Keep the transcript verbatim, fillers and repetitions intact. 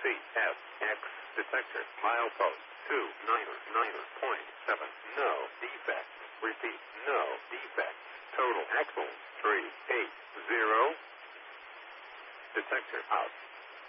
F X detector milepost two nine nine point seven. No defect. Repeat. No defect. Total axle three eight zero. Detector out.